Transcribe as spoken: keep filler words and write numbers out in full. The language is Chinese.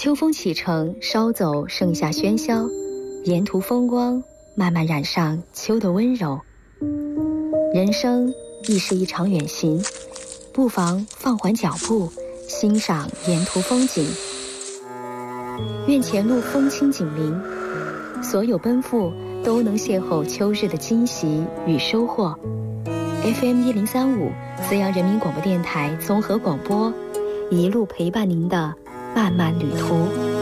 秋风启程，稍走盛夏喧嚣，沿途风光慢慢染上秋的温柔。人生亦是一场远行，不妨放缓脚步，欣赏沿途风景。愿前路风轻锦鳞，所有奔赴都能邂逅秋日的惊喜与收获。F M 一零三五，资阳人民广播电台综合广播，一路陪伴您的漫漫旅途。